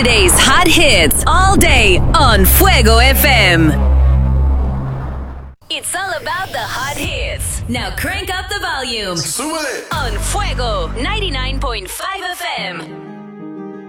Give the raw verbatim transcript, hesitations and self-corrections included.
Friday's hot hits all day on Fuego F M. It's all about the hot hits. Now crank up the volume. Súbele. On Fuego ninety-nine point five F M.